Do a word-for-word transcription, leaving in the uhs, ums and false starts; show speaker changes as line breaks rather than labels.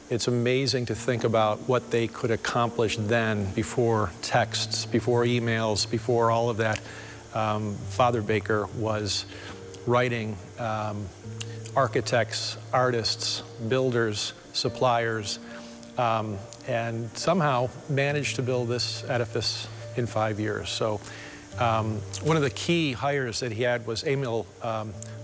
It's amazing to think about what they could accomplish then, before texts, before emails, before all of that. Um, Father Baker was writing um, architects, artists, builders, suppliers, um, and somehow managed to build this edifice in five years. So um, one of the key hires that he had was Emil um,